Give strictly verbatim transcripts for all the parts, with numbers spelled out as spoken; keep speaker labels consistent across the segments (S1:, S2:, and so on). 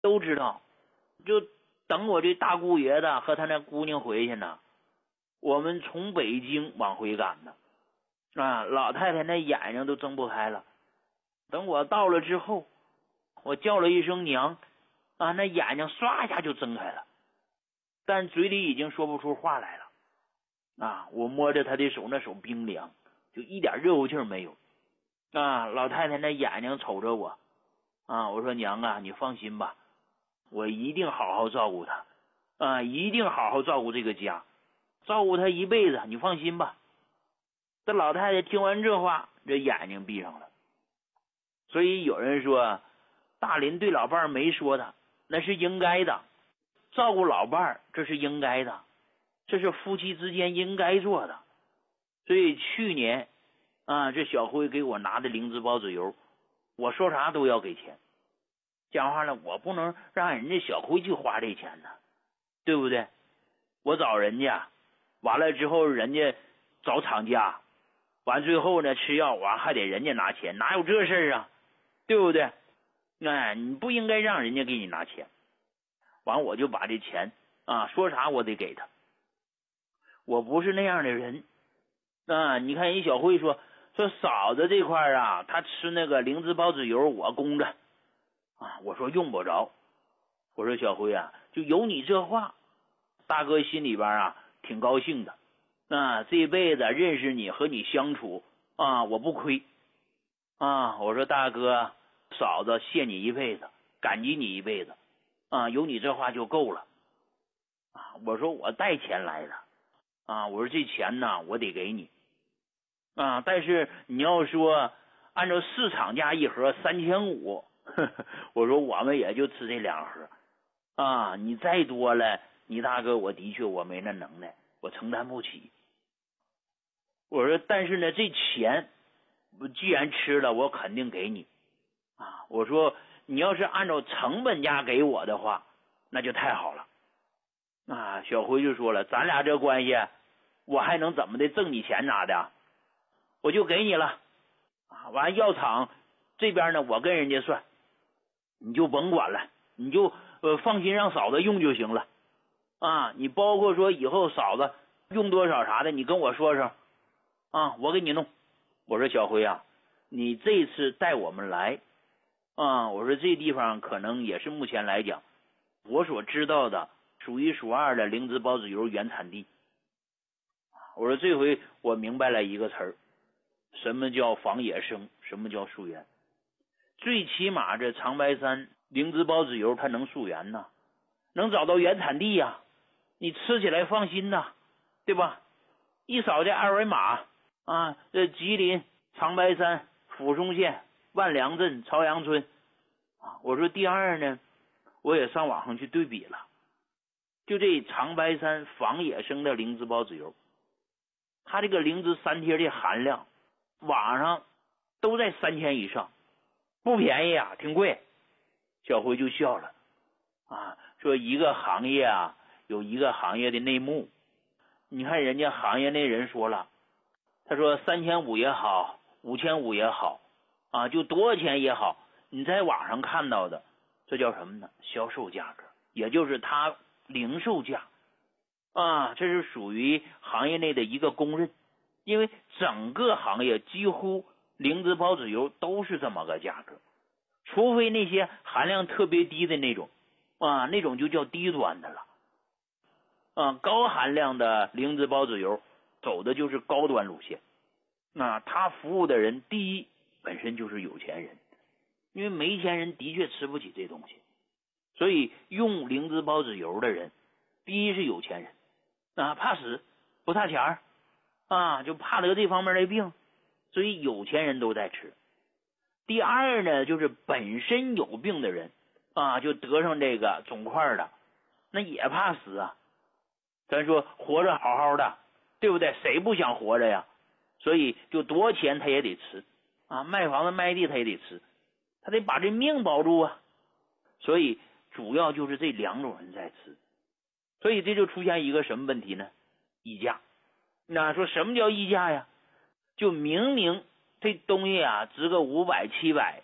S1: 都知道。就等我这大姑爷子和他那姑娘回去呢，我们从北京往回赶呢。啊，老太太那眼睛都睁不开了。等我到了之后，我叫了一声娘，啊，那眼睛唰一下就睁开了，但嘴里已经说不出话来了。啊，我摸着她的手，那手冰凉，就一点热乎气没有。啊，老太太那眼睛瞅着我，啊，我说娘啊，你放心吧，我一定好好照顾她，啊，一定好好照顾这个家，照顾她一辈子，你放心吧。这老太太听完这话，这眼睛闭上了。所以有人说，大林对老伴儿没说的，那是应该的，照顾老伴儿这是应该的，这是夫妻之间应该做的。所以去年啊，这小辉给我拿的灵芝孢子油，我说啥都要给钱。讲话了，我不能让人家小辉去花这钱呢，对不对？我找人家，完了之后人家找厂家，完最后呢吃药完还得人家拿钱，哪有这事儿啊？对不对？哎，你不应该让人家给你拿钱。完我就把这钱啊，说啥我得给他。我不是那样的人啊！你看人小辉说说嫂子这块啊，她吃那个灵芝孢子油我供着啊。我说用不着。我说小辉啊，就有你这话，大哥心里边啊挺高兴的啊。这辈子认识你和你相处啊，我不亏啊。我说大哥嫂子谢你一辈子，感激你一辈子啊，有你这话就够了啊。我说我带钱来的啊，我说这钱呢我得给你啊，但是你要说按照市场价一盒三千五，我说我们也就吃这两盒啊，你再多了，你大哥我的确我没那能耐，我承担不起。我说但是呢，这钱既然吃了，我肯定给你啊。我说你要是按照成本价给我的话，那就太好了啊。小辉就说了，咱俩这关系，我还能怎么的挣你钱拿的？我就给你了啊。完药厂这边呢，我跟人家算，你就甭管了，你就呃放心让嫂子用就行了啊。你包括说以后嫂子用多少啥的，你跟我说声啊，我给你弄。我说小辉啊，你这次带我们来啊，我说这地方可能也是目前来讲我所知道的数一数二的灵芝孢子油原产地。我说这回我明白了一个词儿，什么叫仿野生，什么叫溯源。最起码这长白山灵芝孢子油它能溯源呢，能找到原产地呀、啊，你吃起来放心呐，对吧？一扫这二维码啊，这吉林长白山抚松县万良镇朝阳村啊。我说第二呢，我也上网上去对比了，就这长白山仿野生的灵芝孢子油，它这个灵芝三贴的含量网上都在三千以上，不便宜啊，挺贵。小辉就笑了啊，说一个行业啊有一个行业的内幕。你看人家行业内人说了，他说三千五也好，五千五也好啊，就多少钱也好，你在网上看到的这叫什么呢？销售价格，也就是它零售价啊，这是属于行业内的一个公认。因为整个行业几乎灵芝孢子油都是这么个价格，除非那些含量特别低的那种啊，那种就叫低端的了啊。高含量的灵芝孢子油走的就是高端路线啊，他服务的人第一本身就是有钱人，因为没钱人的确吃不起这东西，所以用灵芝孢子油的人第一是有钱人啊，怕死不差钱啊，就怕得这方面的病，所以有钱人都在吃。第二呢，就是本身有病的人啊，就得上这个肿块的，那也怕死啊。咱说活着好好的，对不对？谁不想活着呀？所以就多钱他也得吃啊，卖房子卖地他也得吃，他得把这命保住啊。所以主要就是这两种人在吃，所以这就出现一个什么问题呢？溢价。那说什么叫溢价呀？就明明这东西啊值个五百七百，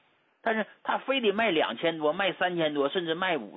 S1: 但是他非得卖两千多，卖三千多，甚至卖五